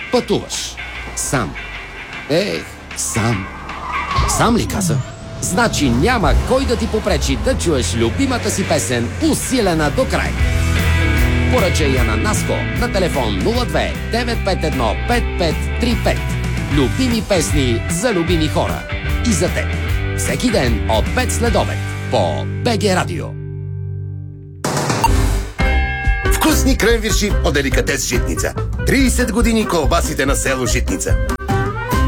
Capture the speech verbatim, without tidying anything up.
Пътуваш. Сам. Ех, сам. Сам ли каза? Значи няма кой да ти попречи да чуеш любимата си песен, усилена до край. Поръчай я на Наско на телефон нула две девет пет едно пет пет три пет. Любими песни за любими хора. И за теб. Всеки ден от пет след обед по БГ Радио. Вкусни кренвирши от деликатес Житница. трийсет години колбасите на село Житница.